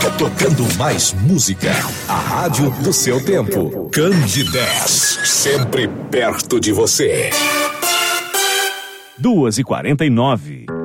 Tocando mais música. A rádio do seu tempo. Candidez. Sempre perto de você. 2h49.